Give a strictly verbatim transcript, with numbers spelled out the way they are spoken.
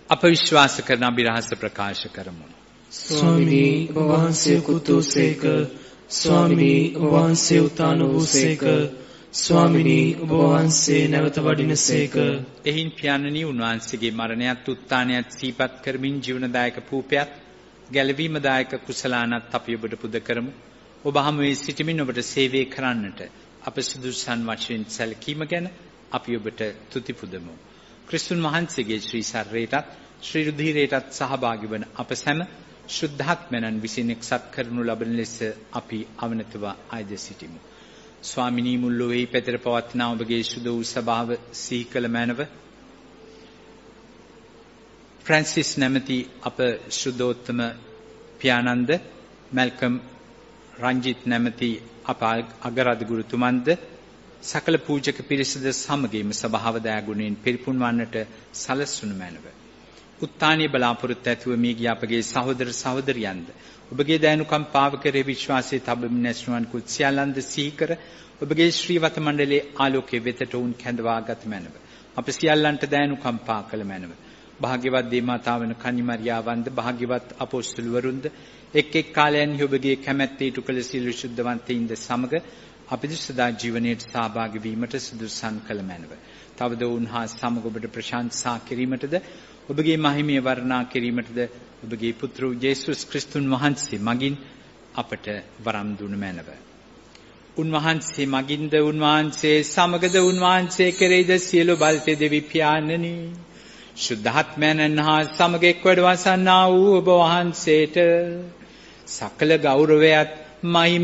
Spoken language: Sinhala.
අප විශ්වාස කරන අභිරහස ප්‍රකාශ කරමු. ස්වාමිනී ඔබ වහන්සේ කුතුසේක, ස්වාමිනී ඔබ වහන්සේ උතාන වූසේක, ස්වාමිනී ඔබ වහන්සේ නැවත වඩිනසේක. එහින් පියාණනි උන්වහන්සේගේ මරණයත් උත්ථානයත් සිහිපත් කරමින් ජීවනදායක පූපයත් ගැලවීමදායක කුසලානත් අපි ඔබට පුද කරමු. ඔබ හමුවේ සිටමින් ඔබට සේවය කරන්නට අප සුදුසුසන් වශයෙන් සැලකීම ගැන අපි ඔබට තුති පුදමු. ක්‍රිස්තුන් වහන්සේගේ ශ්‍රී ශරීරයටත් ශ්‍රී රුධිරයටත් සහභාගී වන අප සැම ශුද්ධාත්මයන් විසින් එක්සත් කරනු ලබන ලෙස අපි අවනතව ආයද සිටිමු. ස්වාමිනී මුල් ලොවේ පැතර පවත්නා ඔබගේ සුදු වූ සභාව සිහි කළ මැනව ෆ්‍රැන්සිස් නැමැති අප සුදෝත්තම පියාණන්ද, මැල්කම් රංජිත් නැමැති අප අගරාධ ගුරුතුමන්ද, සකල පූජක පිරිසද සමගින්ම සභාව දයාගුණයෙන් පිරිපුන් වන්නට සලස්වනු මැනව. උත්තානීය බලාපොරොත්තු ඇතුව මේ ගිය අපගේ සහෝදර සහෝදරියන්ද ඔබගේ දයනුකම්පාව කෙරෙහි විශ්වාසයේ තබමින් නැස්නුවන් කුත් සියල්ලන්ද සිහි කර ඔබගේ ශ්‍රීවත මණ්ඩලයේ ආලෝකයේ වෙතට උන් කැඳවා ගත මැනව. අප සියල්ලන්ට දයනුකම්පා කළ මැනව. භාග්‍යවත් දේවමාතාවන කන්නිමරියාවන්ද, භාග්‍යවත් අපොස්තලවරුන්ද එක් එක් කාලයන්හි ඔබගේ කැමැත්ත ඉටු කළ සියලු ශුද්ධවන්තයින්ද සමග අපිට සදා ජීවනයේ සහභාගී වීමට සුදුසුසන් කළ මැනව. තවද උන්හා සමග ඔබට ප්‍රශංසා කිරීමටද ඔබගේ මහිමය වර්ණනා කිරීමටද ඔබගේ පුත්‍ර යේසුස් ක්‍රිස්තුන් වහන්සේ මගින් අපට වරම් දුන මැනව. උන්වහන්සේ මගින්ද, උන්වහන්සේ සමගද, උන්වහන්සේ කෙරෙහිද සියලු බල්තේ දෙවි පියාණනි ශුද්ධාත්මයන් හා සමග එක් වැඩ වසන්නා වූ ඔබ වහන්සේට සකල ගෞරවයත් මහිම